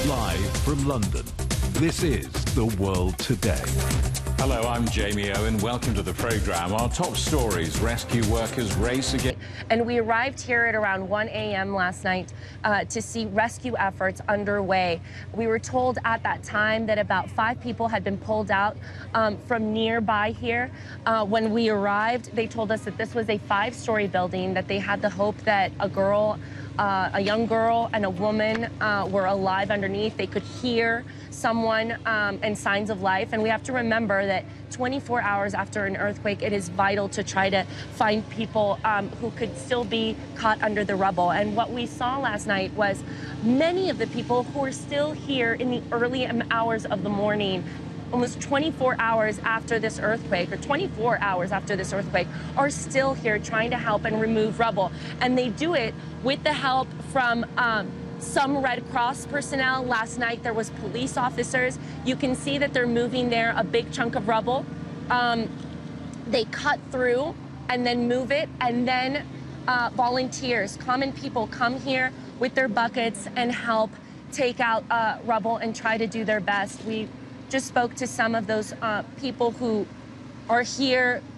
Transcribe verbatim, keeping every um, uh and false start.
Live from London, this is The World Today. Hello, I'm Jamie Owen. Welcome to the programme. Our top stories: rescue workers race again. And we arrived here at around one A M last night uh, to see rescue efforts underway. We were told at that time that about five people had been pulled out um, from nearby here. Uh, when we arrived, they told us that this was a five-story building, that they had the hope that a girl, uh, a young girl and a woman uh, were alive underneath. They could hear someone um, and signs of life. And we have to remember that twenty-four hours after an earthquake, it is vital to try to find people um, who could still be caught under the rubble. And what we saw last night was many of the people who are still here in the early hours of the morning, almost twenty-four hours after this earthquake, or twenty-four hours after this earthquake, are still here trying to help and remove rubble. And they do it with the help from um, some Red Cross personnel. Last night there was police officers. You can see that they're moving there a big chunk of rubble. Um, they cut through and then move it, and then uh, volunteers, common people, come here with their buckets and help take out uh, rubble and try to do their best. We just spoke to some of those uh, people who are here